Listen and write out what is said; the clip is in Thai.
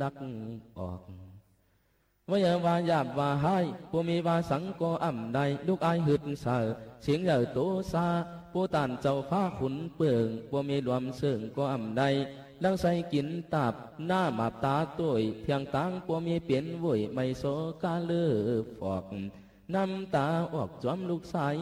ลักออกวิวาหยาบว่าให้ผู้มีวาสังก็อ่ำใดลูกอายหึดเสอเสียงใหญ่โตซาผู้ตานเจ้าฟ้าขุนเปื่องผู้มีรวมเสื่องก็อ่ำใดลังใส่กินตับหน้าบาบตาตุยเพียงตังผู้มีเปลี่ยนวุ่ยไม่โซกาเลือฟอกน้ำตาออกจอมลูกสาย